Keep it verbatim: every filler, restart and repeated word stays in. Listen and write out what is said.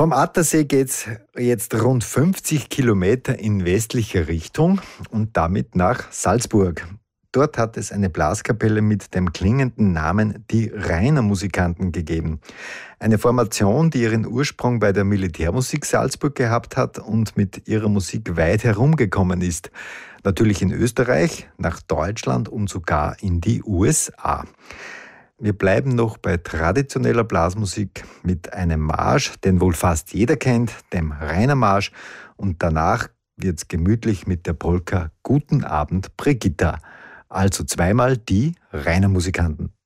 Vom Attersee geht's jetzt rund fünfzig Kilometer in westliche Richtung und damit nach Salzburg. Dort hat es eine Blaskapelle mit dem klingenden Namen die Rainer Musikanten gegeben. Eine Formation, die ihren Ursprung bei der Militärmusik Salzburg gehabt hat und mit ihrer Musik weit herumgekommen ist. Natürlich in Österreich, nach Deutschland und sogar in die U S A. Wir bleiben noch bei traditioneller Blasmusik mit einem Marsch, den wohl fast jeder kennt, dem Rainer Marsch. Und danach wird's gemütlich mit der Polka Guten Abend Brigitta. Also zweimal die Rainer Musikanten.